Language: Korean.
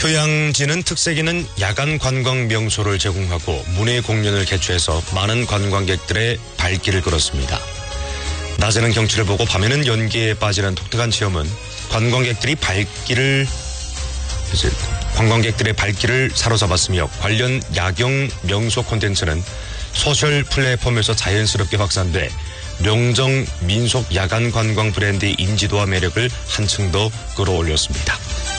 휴양지는 특색 있는 야간 관광 명소를 제공하고 문예 공연을 개최해서 많은 관광객들의 발길을 끌었습니다. 낮에는 경치를 보고 밤에는 연기에 빠지는 독특한 체험은 관광객들의 발길을 사로잡았으며 관련 야경 명소 콘텐츠는 소셜 플랫폼에서 자연스럽게 확산돼 명정 민속 야간 관광 브랜드의 인지도와 매력을 한층 더 끌어올렸습니다.